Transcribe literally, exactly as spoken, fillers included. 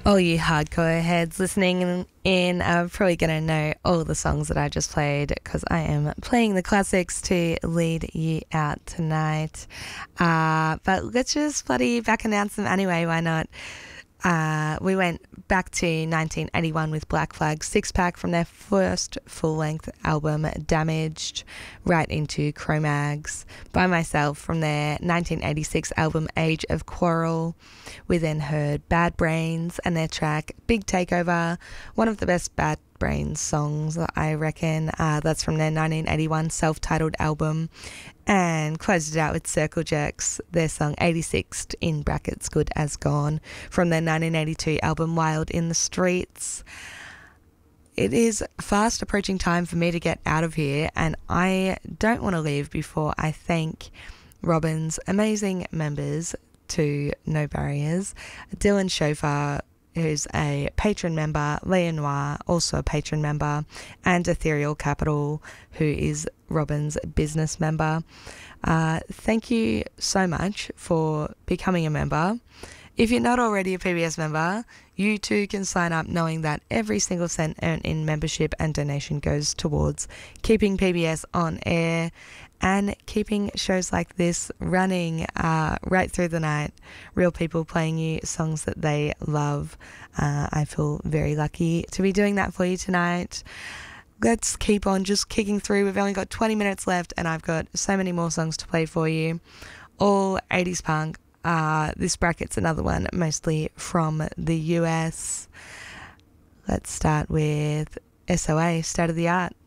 All you hardcore heads listening in are probably going to know all the songs that I just played because I am playing the classics to lead you out tonight. Uh, but let's just bloody back announce them anyway, why not? Uh, we went back to nineteen eighty-one with Black Flag Six Pack from their first full-length album, Damaged, right into Cro-Mags. By Myself from their nineteen eighty-six album, Age of Quarrel. We then heard Bad Brains and their track, Big Takeover, one of the best Bad Brains songs, I reckon. Uh, that's from their nineteen eighty-one self-titled album. And closed it out with Circle Jerks, their song eighty-six, in brackets, Good As Gone, from their nineteen eighty-two album Wild in the Streets. It is fast approaching time for me to get out of here, and I don't want to leave before I thank Robin's amazing members to No Barriers, Dylan Shofar, who's a patron member, Leah Noir, also a patron member, and Ethereal Capital, who is Robin's business member. Uh, thank you so much for becoming a member. If you're not already a P B S member, you too can sign up knowing that every single cent earned in membership and donation goes towards keeping P B S on air and keeping shows like this running uh, right through the night. Real people playing you songs that they love. Uh, I feel very lucky to be doing that for you tonight. Let's keep on just kicking through. We've only got twenty minutes left and I've got so many more songs to play for you. All eighties punk. Uh, this bracket's another one, mostly from the U S. Let's start with S O A, State of the Art.